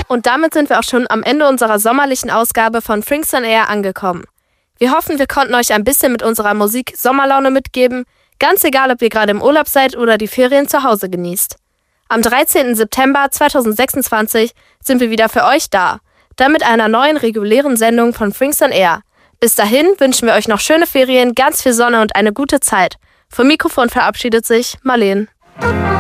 Und damit sind wir auch schon am Ende unserer sommerlichen Ausgabe von Drinks on Air angekommen. Wir hoffen, wir konnten euch ein bisschen mit unserer Musik Sommerlaune mitgeben, ganz egal, ob ihr gerade im Urlaub seid oder die Ferien zu Hause genießt. Am 13. September 2026 sind wir wieder für euch da, dann mit einer neuen regulären Sendung von Drinks on Air. Bis dahin wünschen wir euch noch schöne Ferien, ganz viel Sonne und eine gute Zeit. Vom Mikrofon verabschiedet sich Marleen.